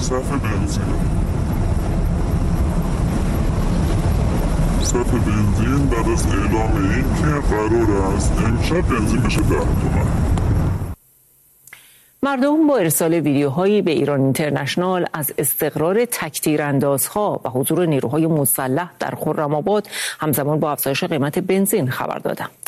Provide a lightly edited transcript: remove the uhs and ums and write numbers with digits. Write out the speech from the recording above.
صف بنزین بعد از اعلام این که قرار است امشب بنزین بشه 10 تومن. مردم با ارسال ویدیوهایی به ایران اینترنشنال از استقرار تک‌تیراندازها و حضور نیروهای مسلح در خرم‌آباد همزمان با افزایش قیمت بنزین خبر دادند.